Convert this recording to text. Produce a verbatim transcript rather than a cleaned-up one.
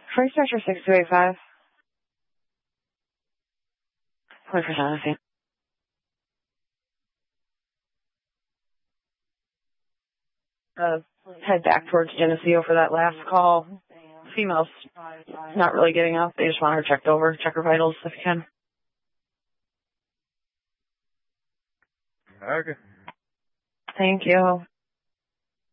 Free Stretcher six two eight five. twenty percent of the Uh, head back towards Geneseo for that last call. Female's not really getting up. They just want her checked over. Check her vitals if you can. Okay. Thank you.